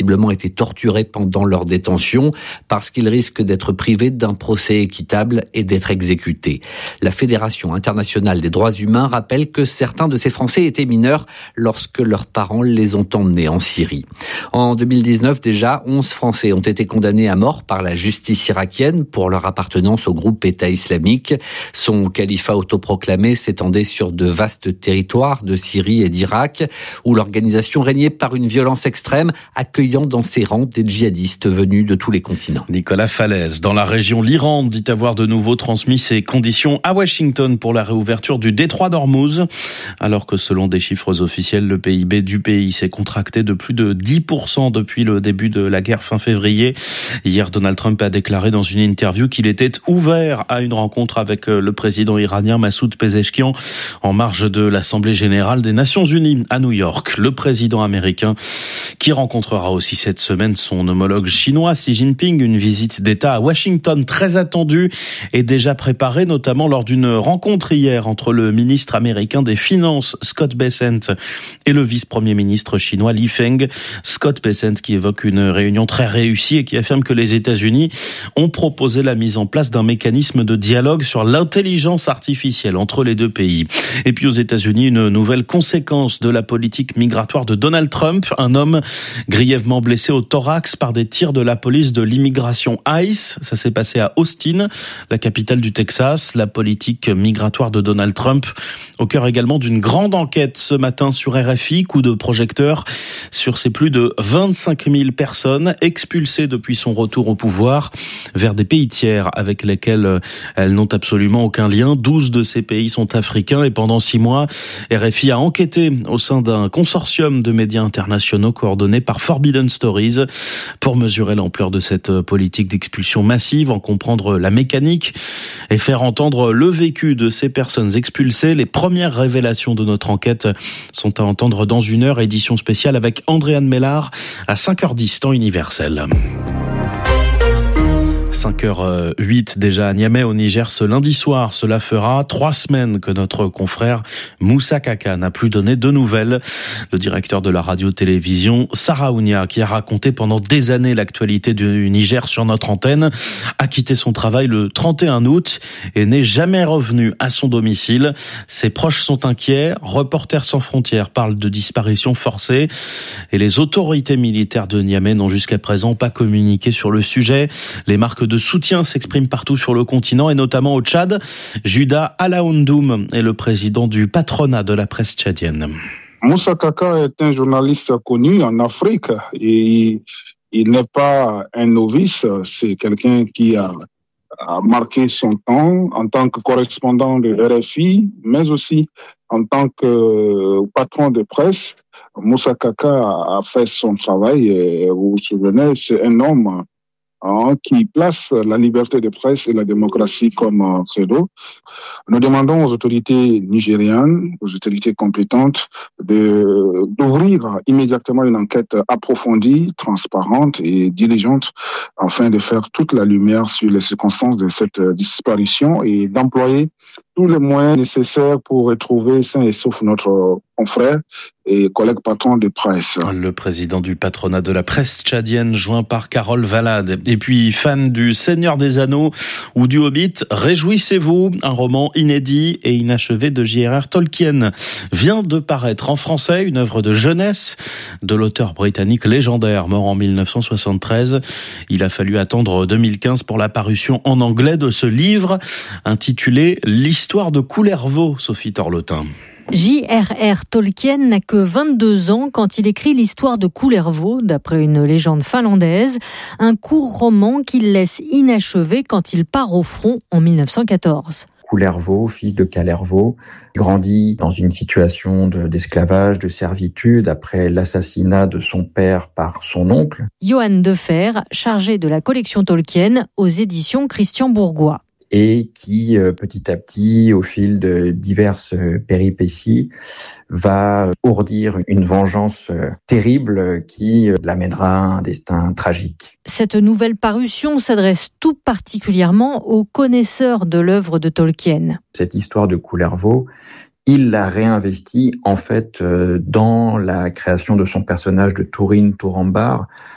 visiblement été torturés pendant leur détention parce qu'ils risquent d'être privés d'un procès équitable et d'être exécutés. La Fédération internationale des droits humains rappelle que certains de ces Français étaient mineurs lorsque leurs parents les ont emmenés en Syrie. En 2019, déjà, 11 Français ont été condamnés à mort par la justice irakienne pour leur appartenance au groupe État islamique. Son califat autoproclamé s'étendait sur de vastes territoires de Syrie et d'Irak, où l'organisation régnait par une violence extrême, accueillant dans ses rangs des djihadistes venus de tous les continents. Nicolas Falaise, dans la région, l'Iran dit avoir de nouveau transmis ses conditions à Washington pour la réouverture du détroit d'Ormuz, alors que selon des chiffres officiels, le PIB du pays s'est contracté de plus de 10% depuis le début de la guerre fin février. Hier, Donald Trump a déclaré dans une interview qu'il était ouvert à une rencontre avec le président iranien Massoud Pezeshkian en marge de l'Assemblée générale des Nations Unies à New York. Le président américain qui rencontrera aussi cette semaine son homologue chinois Xi Jinping, une visite d'État à Washington très attendue et déjà préparée notamment lors d'une rencontre hier entre le ministre américain des Finances Scott Bessent et le vice-premier ministre chinois Li Feng. Scott Bessent qui évoque une réunion très réussie et qui affirme que les États-Unis ont proposé la mise en place d'un mécanisme de dialogue sur l'intelligence artificielle entre les deux pays. Et puis aux États-Unis, une nouvelle conséquence de la politique migratoire de Donald Trump, un homme grièvement blessé au thorax par des tirs de la police de l'immigration ICE. Ça s'est passé à Austin, la capitale du Texas. La politique migratoire de Donald Trump au cœur également d'une grande enquête ce matin sur RFI, coup de projecteur sur ces plus de 25 000 personnes expulsées depuis son retour au pouvoir vers des pays tiers avec lesquels elles n'ont absolument aucun lien. 12 de ces pays sont africains et pendant 6 mois, RFI a enquêté au sein d'un consortium de médias internationaux coordonné par Forbidden Stories pour mesurer l'ampleur de cette politique d'expulsion massive, en comprendre la mécanique et faire entendre le vécu de ces personnes expulsées. Les premières révélations de notre enquête sont à entendre dans 1 heure, édition spéciale avec Andréane Mellard à 5h10 temps universel. 5h08 déjà à Niamey au Niger ce lundi soir. Cela fera 3 semaines que notre confrère Moussa Kaka n'a plus donné de nouvelles. Le directeur de la radio-télévision Sarah Ounia, qui a raconté pendant des années l'actualité du Niger sur notre antenne, a quitté son travail le 31 août et n'est jamais revenu à son domicile. Ses proches sont inquiets. Reporters sans frontières parlent de disparition forcée et les autorités militaires de Niamey n'ont jusqu'à présent pas communiqué sur le sujet. Les marques de soutien s'expriment partout sur le continent et notamment au Tchad. Juda Alaoundoum est le président du patronat de la presse tchadienne. Moussa Kaka est un journaliste connu en Afrique et il n'est pas un novice, c'est quelqu'un qui a marqué son temps en tant que correspondant de RFI, mais aussi en tant que patron de presse. Moussa Kaka a fait son travail et vous vous souvenez, c'est un homme qui place la liberté de presse et la démocratie comme credo. Nous demandons aux autorités nigérianes, aux autorités compétentes, d'ouvrir immédiatement une enquête approfondie, transparente et diligente afin de faire toute la lumière sur les circonstances de cette disparition et d'employer tous les moyens nécessaires pour retrouver sain et sauf notre confrère et collègue patron de presse. Le président du patronat de la presse tchadienne, joint par Carole Valade. Et puis, fan du Seigneur des Anneaux ou du Hobbit, réjouissez-vous, un roman inédit et inachevé de J.R.R. Tolkien vient de paraître en français, une œuvre de jeunesse de l'auteur britannique légendaire, mort en 1973. Il a fallu attendre 2015 pour la parution en anglais de ce livre, intitulé « L'histoire de Coulervaux », Sophie Torlotin. J.R.R. Tolkien n'a que 22 ans quand il écrit l'histoire de Coulervaux, d'après une légende finlandaise, un court roman qu'il laisse inachevé quand il part au front en 1914. Coulervaux, fils de Kalervaux, grandit dans une situation d'esclavage, de servitude après l'assassinat de son père par son oncle. Johan Defer, chargé de la collection Tolkien aux éditions Christian Bourgois. Et qui, petit à petit, au fil de diverses péripéties, va ourdir une vengeance terrible qui l'amènera à un destin tragique. Cette nouvelle parution s'adresse tout particulièrement aux connaisseurs de l'œuvre de Tolkien. Cette histoire de Coulervaux, il l'a réinvestie en fait dans la création de son personnage de Túrin Turambar,